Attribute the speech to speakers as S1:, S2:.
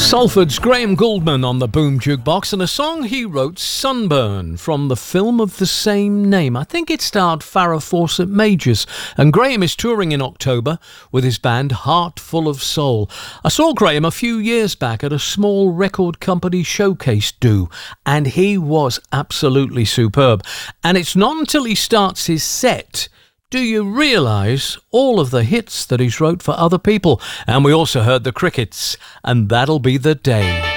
S1: Salford's Graham Gouldman on the Boom Jukebox, and a song he wrote, Sunburn, from the film of the same name. I think it starred Farrah Fawcett Majors, and Graham is touring in October with his band Heart Full of Soul. I saw Graham a few years back at a small record company showcase do, and he was absolutely superb. And it's not until he starts his set do you realise all of the hits that he's wrote for other people. And we also heard the Crickets, and That'll Be the Day.